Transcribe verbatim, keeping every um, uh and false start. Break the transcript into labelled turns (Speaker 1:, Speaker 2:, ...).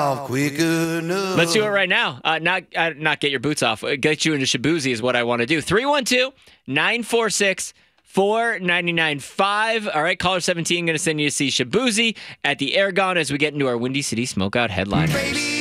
Speaker 1: off quick enough.
Speaker 2: Let's do it right now. Uh, not uh, not get your boots off. Get you into Shaboozey is what I want to do. three one two, nine four six, four nine nine five. All right, caller seventeen going to send you to see Shaboozey at the Aragon as we get into our Windy City Smokeout headline.